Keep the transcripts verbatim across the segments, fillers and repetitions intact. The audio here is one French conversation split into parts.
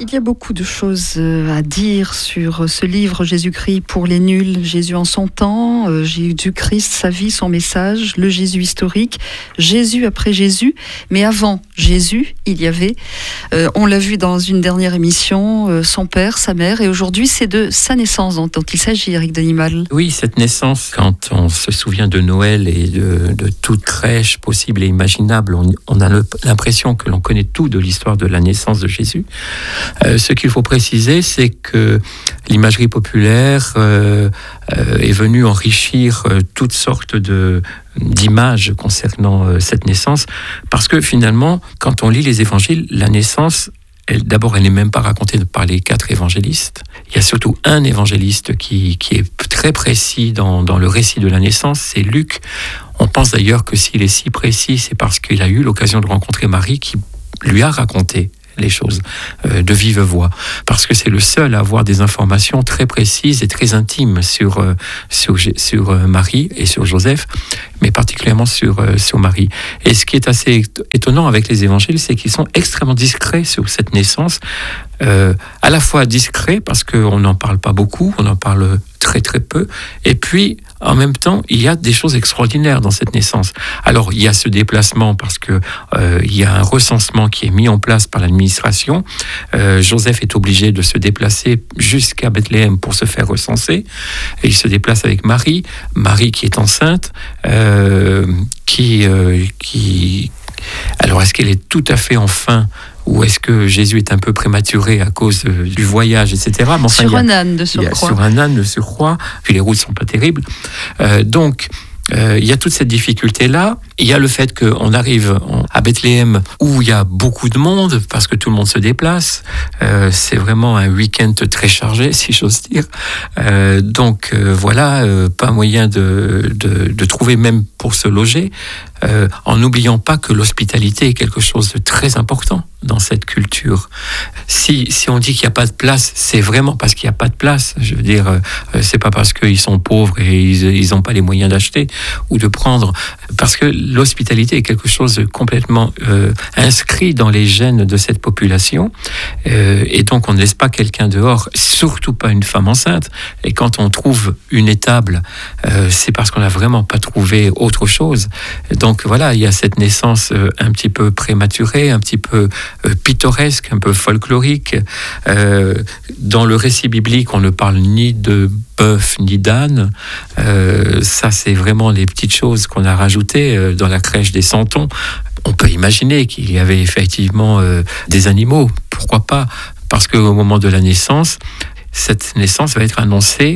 Il y a beaucoup de choses à dire sur ce livre Jésus-Christ pour les nuls, Jésus en son temps, Jésus-Christ, sa vie, son message, le Jésus historique, Jésus après Jésus, mais avant Jésus, il y avait, euh, on l'a vu dans une dernière émission, euh, son père, sa mère, et aujourd'hui c'est de sa naissance dont, dont il s'agit, Éric Denimal. Oui, cette naissance, quand on se souvient de Noël et de, de toute crèche possible et imaginable, on, on a le, l'impression que l'on connaît tout de l'histoire de la naissance de Jésus. Euh, ce qu'il faut préciser, c'est que l'imagerie populaire euh, euh, est venue enrichir euh, toutes sortes de, d'images concernant euh, cette naissance, parce que finalement, quand on lit les évangiles, la naissance, elle, d'abord, elle n'est même pas racontée par les quatre évangélistes. Il y a surtout un évangéliste qui, qui est très précis dans, dans le récit de la naissance, c'est Luc. On pense d'ailleurs que s'il est si précis, c'est parce qu'il a eu l'occasion de rencontrer Marie qui lui a raconté les choses euh, de vive voix, parce que c'est le seul à avoir des informations très précises et très intimes sur, euh, sur, sur euh, Marie et sur Joseph, mais particulièrement sur, euh, sur Marie. Et ce qui est assez étonnant avec les évangiles, c'est qu'ils sont extrêmement discrets sur cette naissance, euh, à la fois discrets parce qu'on n'en parle pas beaucoup, on en parle très très peu, et puis en même temps, il y a des choses extraordinaires dans cette naissance. Alors, il y a ce déplacement parce que euh, il y a un recensement qui est mis en place par l'administration. Euh, Joseph est obligé de se déplacer jusqu'à Bethléem pour se faire recenser. Et il se déplace avec Marie, Marie qui est enceinte, euh, qui, euh, qui... Alors, est-ce qu'elle est tout à fait en fin ? Ou est-ce que Jésus est un peu prématuré à cause du voyage, et cetera. Mais enfin, sur a, un âne de surcroît. Sur un âne de surcroît, puis les routes ne sont pas terribles. Euh, donc, euh, il y a toute cette difficulté-là. Il y a le fait qu'on arrive à Bethléem où il y a beaucoup de monde, parce que tout le monde se déplace. Euh, c'est vraiment un week-end très chargé, si j'ose dire. Euh, donc, euh, voilà, euh, pas moyen de, de, de trouver même pour se loger. Euh, en n'oubliant pas que l'hospitalité est quelque chose de très important dans cette culture. Si, si on dit qu'il n'y a pas de place, c'est vraiment parce qu'il n'y a pas de place. Je veux dire, euh, c'est pas parce qu'ils sont pauvres et ils n'ont pas les moyens d'acheter ou de prendre. Parce que l'hospitalité est quelque chose de complètement euh, inscrit dans les gènes de cette population. Euh, et donc, on ne laisse pas quelqu'un dehors, surtout pas une femme enceinte. Et quand on trouve une étable, euh, c'est parce qu'on n'a vraiment pas trouvé autre chose. Donc, Donc voilà, il y a cette naissance euh, un petit peu prématurée, un petit peu euh, pittoresque, un peu folklorique. Euh, dans le récit biblique, on ne parle ni de bœuf ni d'âne. Euh, ça, c'est vraiment les petites choses qu'on a rajoutées euh, dans la crèche des Santons. On peut imaginer qu'il y avait effectivement euh, des animaux. Pourquoi pas ? Parce qu'au moment de la naissance, cette naissance va être annoncée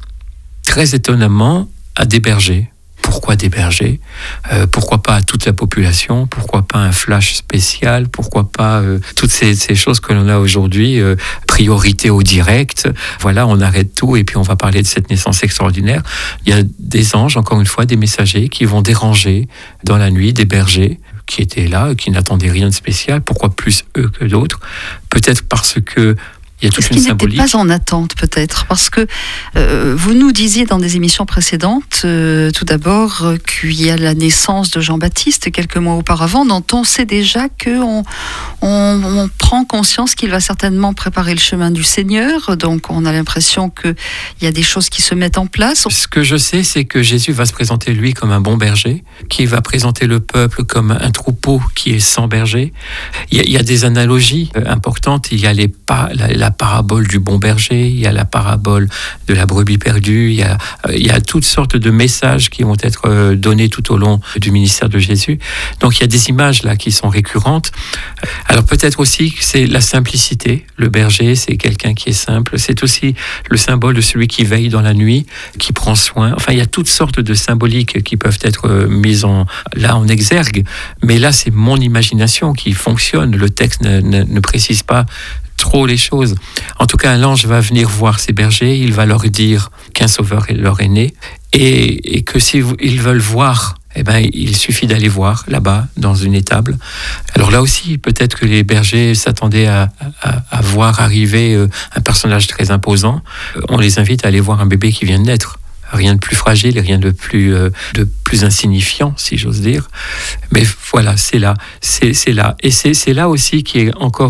très étonnamment à des bergers. Pourquoi des bergers ? euh, Pourquoi pas à toute la population ? Pourquoi pas un flash spécial ? Pourquoi pas euh, toutes ces, ces choses que l'on a aujourd'hui, euh, priorité au direct ? Voilà, on arrête tout et puis on va parler de cette naissance extraordinaire. Il y a des anges, encore une fois, des messagers qui vont déranger dans la nuit des bergers qui étaient là, qui n'attendaient rien de spécial. Pourquoi plus eux que d'autres ? Peut-être parce que il y a toute Est-ce une qu'ils n'étaient pas en attente, peut-être ? Parce que euh, vous nous disiez dans des émissions précédentes, euh, tout d'abord, euh, qu'il y a la naissance de Jean-Baptiste quelques mois auparavant, dont on sait déjà qu'on on, on prend conscience qu'il va certainement préparer le chemin du Seigneur. Donc, on a l'impression qu'il y a des choses qui se mettent en place. Ce que je sais, c'est que Jésus va se présenter, lui, comme un bon berger, qui va présenter le peuple comme un troupeau qui est sans berger. Il y a, il y a des analogies importantes. Il y a les pas, la, la la parabole du bon berger, il y a la parabole de la brebis perdue, il y a, il y a toutes sortes de messages qui vont être donnés tout au long du ministère de Jésus. Donc il y a des images là qui sont récurrentes. Alors peut-être aussi que c'est la simplicité. Le berger, c'est quelqu'un qui est simple. C'est aussi le symbole de celui qui veille dans la nuit, qui prend soin. Enfin, il y a toutes sortes de symboliques qui peuvent être mises en, là en exergue. Mais là, c'est mon imagination qui fonctionne. Le texte ne, ne, ne précise pas trop les choses. En tout cas, l'ange va venir voir ces bergers, il va leur dire qu'un sauveur leur est né et, et que s'ils veulent voir, eh ben, il suffit d'aller voir là-bas, dans une étable. Alors là aussi, peut-être que les bergers s'attendaient à, à, à voir arriver un personnage très imposant. On les invite à aller voir un bébé qui vient de naître. Rien de plus fragile et rien de plus, euh, de plus insignifiant, si j'ose dire. Mais voilà, c'est là, c'est, c'est là. Et c'est, c'est là aussi qui est encore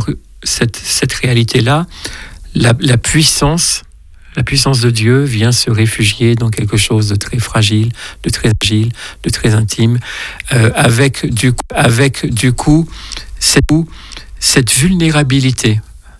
cette, cette réalité-là, la, la puissance, la puissance de Dieu vient se réfugier dans quelque chose de très fragile, de très agile, de très intime, euh, avec du avec du coup cette, cette vulnérabilité.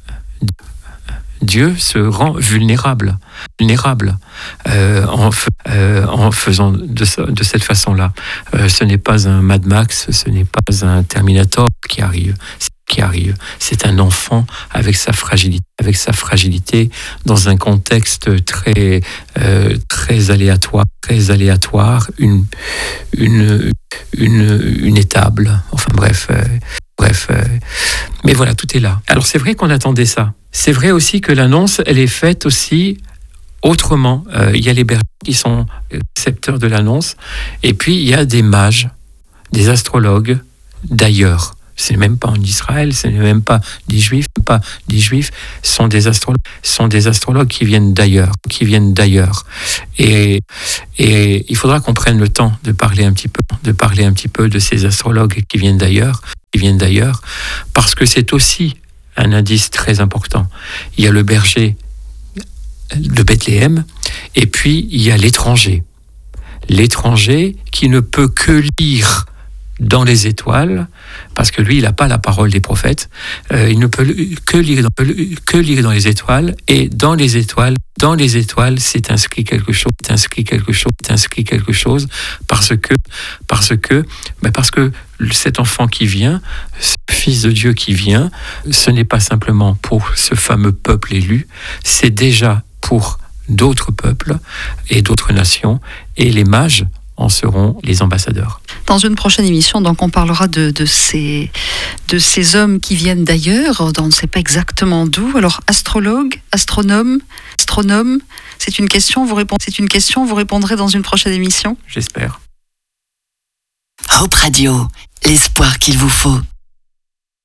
Dieu se rend vulnérable, vulnérable euh, en, euh, en faisant de, de cette façon-là. Euh, ce n'est pas un Mad Max, ce n'est pas un Terminator qui arrive. qui arrive. C'est un enfant avec sa fragilité, avec sa fragilité dans un contexte très, euh, très aléatoire, très aléatoire, une, une, une, une étable. Enfin bref, euh, bref. Euh, mais voilà, tout est là. Alors c'est vrai qu'on attendait ça. C'est vrai aussi que l'annonce, elle est faite aussi autrement. Euh, il y a les bergers qui sont récepteurs de l'annonce, et puis il y a des mages, des astrologues d'ailleurs. C'est même pas en Israël, c'est même pas des juifs, pas des juifs, sont des astrologues, sont des astrologues qui viennent d'ailleurs, qui viennent d'ailleurs. Et, et il faudra qu'on prenne le temps de parler un petit peu, de parler un petit peu de ces astrologues qui viennent d'ailleurs, qui viennent d'ailleurs, parce que c'est aussi un indice très important. Il y a le berger de Bethléem, et puis il y a l'étranger. L'étranger qui ne peut que lire dans les étoiles, parce que lui, il n'a pas la parole des prophètes, euh, il ne peut que lire, dans, que lire dans les étoiles, et dans les étoiles, dans les étoiles, c'est inscrit quelque chose, c'est inscrit quelque chose, c'est inscrit quelque chose, parce que, parce que, ben parce que cet enfant qui vient, ce Fils de Dieu qui vient, ce n'est pas simplement pour ce fameux peuple élu, c'est déjà pour d'autres peuples et d'autres nations, et les mages en seront les ambassadeurs. Dans une prochaine émission, donc, on parlera de, de, ces, de ces hommes qui viennent d'ailleurs, on ne sait pas exactement d'où. Alors, astrologue, astronome, astronome, c'est une question, vous répondez, c'est une question, vous répondrez dans une prochaine émission. J'espère. Hope Radio, l'espoir qu'il vous faut.